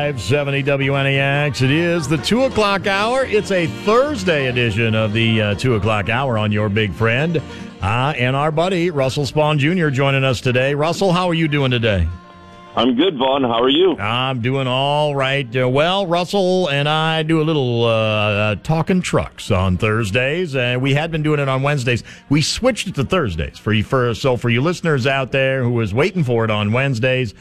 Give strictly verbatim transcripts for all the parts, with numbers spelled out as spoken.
five seventy W N A X. It is the two o'clock hour. It's a Thursday edition of the uh, two o'clock hour on Your Big Friend. Uh, and our buddy, Russell Spawn Junior, joining us today. Russell, how are you doing today? I'm good, Vaughn. How are you? I'm doing all right. Uh, well, Russell and I do a little uh, talking trucks on Thursdays, and we had been doing it on Wednesdays. We switched it to Thursdays for you. For so for you listeners out there who was waiting for it on Wednesdays,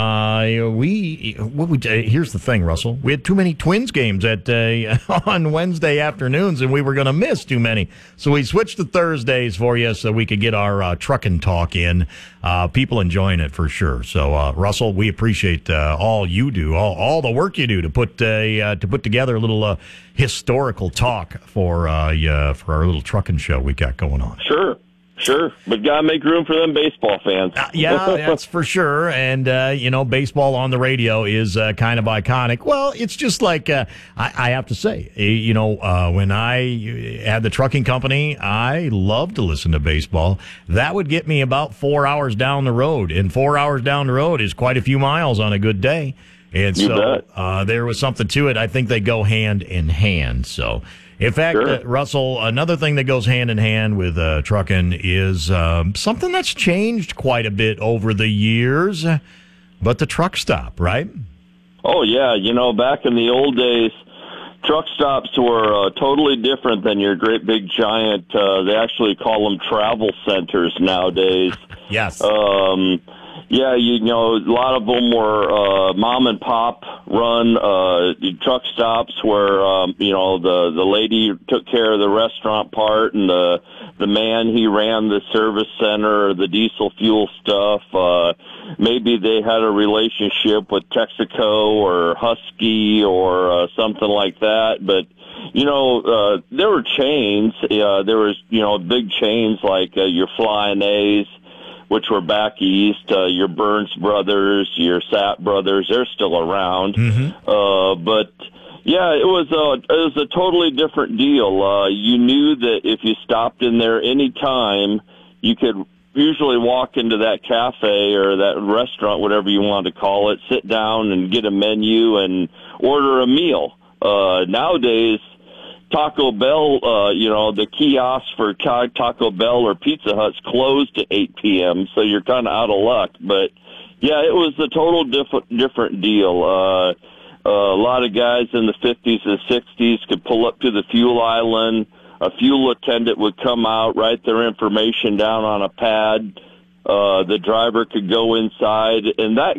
uh, we what we uh, here's the thing, Russell. We had too many Twins games at uh, on Wednesday afternoons, and we were going to miss too many. So we switched to Thursdays for you so we could get our uh, trucking talk in. Uh, people enjoying it for sure. So, uh, Russell, we appreciate uh, all you do, all, all the work you do to put uh, uh, to put together a little uh, historical talk for uh, uh, for our little trucking show we got going on. Sure. Sure, but gotta make room for them baseball fans. uh, yeah, that's for sure. And, uh, you know, baseball on the radio is uh, kind of iconic. Well, it's just like, uh, I, I have to say, you know, uh, when I had the trucking company, I loved to listen to baseball. That would get me about four hours down the road. And four hours down the road is quite a few miles on a good day. And you so uh, there was something to it. I think they go hand in hand. So, in fact, sure. uh, Russell, another thing that goes hand in hand with uh, trucking is um, something that's changed quite a bit over the years, but the truck stop, right? Oh, yeah. You know, back in the old days, truck stops were uh, totally different than your great big giant. Uh, they actually call them travel centers nowadays. Yes. Um Yeah, you know, a lot of them were uh, mom and pop run uh, truck stops where, um, you know, the, the lady took care of the restaurant part and the the man, he ran the service center or the diesel fuel stuff. Uh, maybe they had a relationship with Texaco or Husky or uh, something like that. But, you know, uh, there were chains. Uh, there was, you know, big chains like uh, your Flying A's, which were back east, uh, your Burns Brothers, your Sapp Brothers, they're still around. Mm-hmm. Uh, but, yeah, it was, a, it was a totally different deal. Uh, you knew that if you stopped in there any time, you could usually walk into that cafe or that restaurant, whatever you want to call it, sit down and get a menu and order a meal. Uh, nowadays, Taco Bell, uh, you know, the kiosks for Taco Bell or Pizza Hut's closed at eight p.m., so you're kind of out of luck. But, yeah, it was a total diff- different deal. Uh, uh, a lot of guys in the fifties and sixties could pull up to the fuel island. A fuel attendant would come out, write their information down on a pad. Uh, the driver could go inside, and that